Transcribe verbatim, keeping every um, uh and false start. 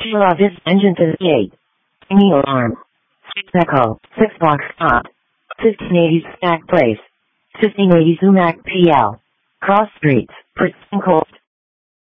Sheila Vis Engine fifty-eight. Ringing alarm. six Echo. six Box Stop. fifteen eighty Snack Place. fifteen eighty Sumac P L. Cross Streets. Pristine Coast.